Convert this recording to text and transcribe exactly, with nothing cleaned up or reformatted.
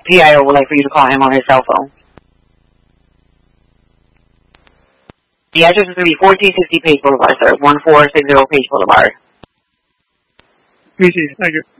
P I O would like for you to call him on his cell phone. The address is going to be fourteen sixty Page Boulevard, sir. one four six zero Page Boulevard. Easy, thank you.